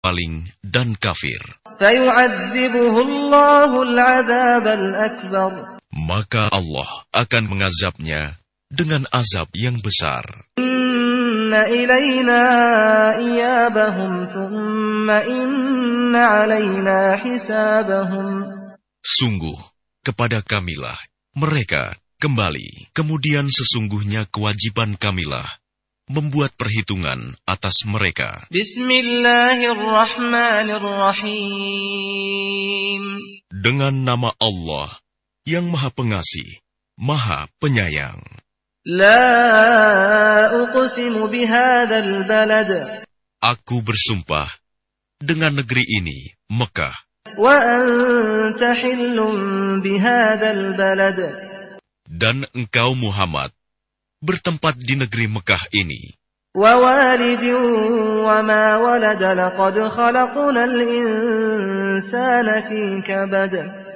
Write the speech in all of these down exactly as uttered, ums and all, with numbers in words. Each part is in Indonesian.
maling dan kafir. فَيُعَذِّبُهُ اللَّهُ الْعَذَابَ الْأَكْبَرَ. Maka Allah akan mengazabnya dengan azab yang besar. Inna ilayna iyabahum thumma inna alayna hisabahum. Sungguh, kepada kamilah mereka kembali. Kemudian sesungguhnya kewajiban kamilah membuat perhitungan atas mereka. Bismillahirrahmanirrahim. Dengan nama Allah yang Maha Pengasih, Maha Penyayang. La uqsimu bihadzal balad. Aku bersumpah dengan negeri ini, Mekah. Wa anta hillun bihadzal balad. Dan engkau Muhammad bertempat di negeri Mekah ini. Wa walidin wa ma walad laqad khalaqnal insana fi kabad.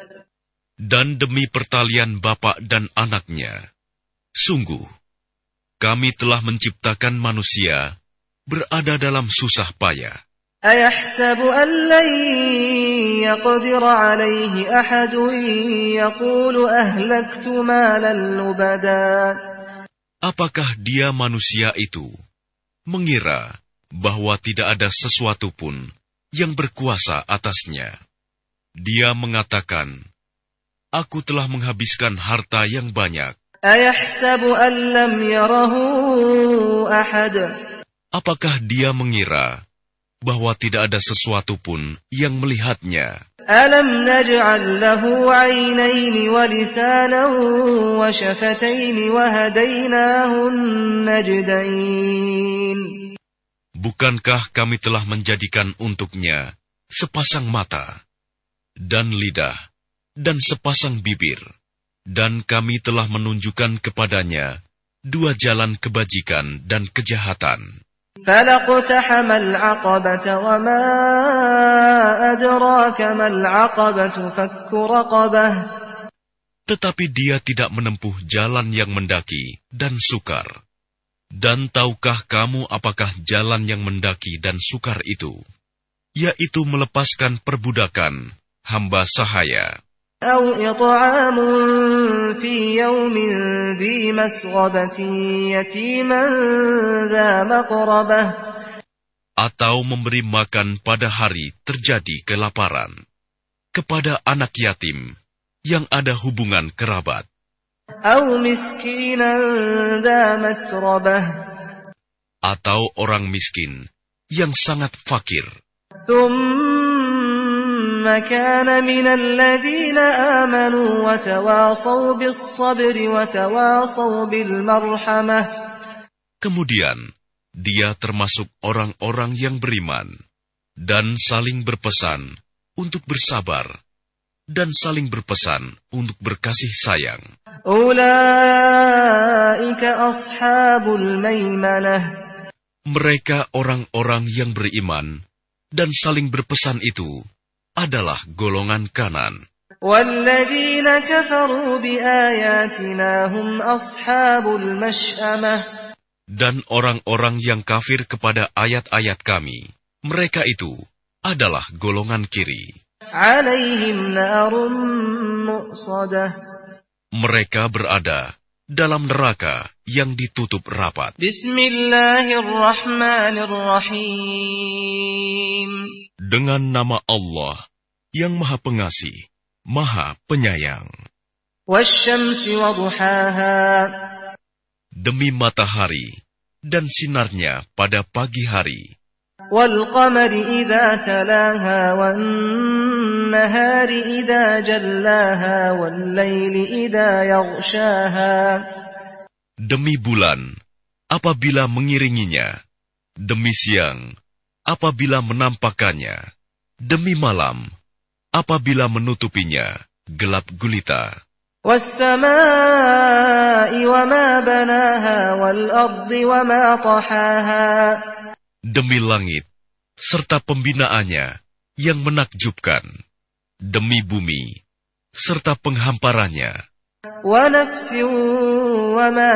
Dan demi pertalian bapak dan anaknya, sungguh, kami telah menciptakan manusia berada dalam susah payah. Ayahsabu an lan yaqdira alayhi ahadun yaqulu ahlaktu malan lubada. Apakah dia manusia itu mengira bahwa tidak ada sesuatu pun yang berkuasa atasnya? Dia mengatakan, aku telah menghabiskan harta yang banyak. Ayahsabu an lam yarahu ahad. Apakah dia mengira bahwa tidak ada sesuatu pun yang melihatnya? Alam naj'al lahu 'aynayn wa lisanan wa shafatayn wa hadaynahu najdain. Bukankah kami telah menjadikan untuknya sepasang mata dan lidah dan sepasang bibir, dan kami telah menunjukkan kepadanya dua jalan kebajikan dan kejahatan. فَلَقْتَحَمَ الْعَقَبَةَ وَمَا أَدْرَاكَ مَا الْعَقَبَةُ فَكُّ رَقَبَةٍ. Tetapi dia tidak menempuh jalan yang mendaki dan sukar. Dan tahukah kamu apakah jalan yang mendaki dan sukar itu? Yaitu melepaskan perbudakan hamba sahaya. أَوْ إِطْعَامٌ فِي يَوْمٍ ذِي مَسْغَبَةٍ يَتِيمًا ذَا مَقْرَبَةٍ. Atau memberi makan pada hari terjadi kelaparan kepada anak yatim yang ada hubungan kerabat. أَوْ مِسْكِينًا ذَا مَتْرَبَةٍ. Atau orang miskin yang sangat fakir. ثُمَّ كَانَ مِنَ الَّذِينَ آمَنُوا وَتَوَاصَوْا بِالصَّبْرِ وَتَوَاصَوْا بِالْمَرْحَمَةِ. Kemudian, dia termasuk orang-orang yang beriman dan saling berpesan untuk bersabar dan saling berpesan untuk berkasih sayang. Ulaika ashabul maimanah. Mereka orang-orang yang beriman dan saling berpesan itu adalah golongan kanan. Walladzina kafaru biayatina hum ashabul mash'amah. Dan orang-orang yang kafir kepada ayat-ayat kami, mereka itu adalah golongan kiri. Alaihim narun mu'sadah. Mereka berada dalam neraka yang ditutup rapat. Bismillahirrahmanirrahim. Dengan nama Allah yang Maha Pengasih, Maha Penyayang. Wasyamsi wa duhaha. Demi matahari dan sinarnya pada pagi hari. Wal qamari idza talaha wan nahari idza jallaha wal laili idza yaghshaha. Demi bulan apabila mengiringinya, demi siang apabila menampakkannya, demi malam apabila menutupinya gelap gulita. Was-samaa'i wa ma banaha wal ardi wa ma tahaha. Demi langit serta pembinaannya yang menakjubkan, demi bumi serta penghamparannya. Wa nafsin wa ma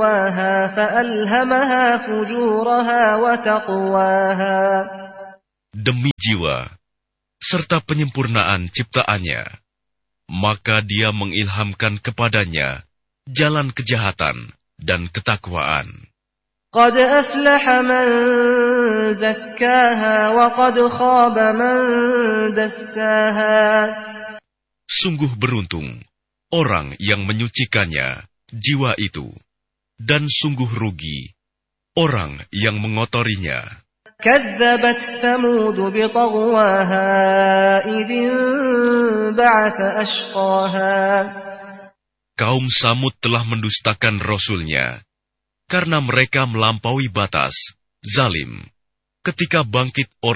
sawwaha fa alhamaha fujuraha wa taqwaha. demi jiwa, serta penyempurnaan ciptaannya, maka Dia mengilhamkan kepadanya jalan kejahatan dan ketakwaan. قد أفلح من زكاها وقد خاب من دساها. Sungguh beruntung orang yang menyucikannya, jiwa itu, dan sungguh rugi orang yang mengotorinya. كذبت ثمود بطغواها إذ انبعث أشقاها. Kaum Samud telah mendustakan Rasulnya, karena mereka melampaui batas, zalim, ketika bangkit orang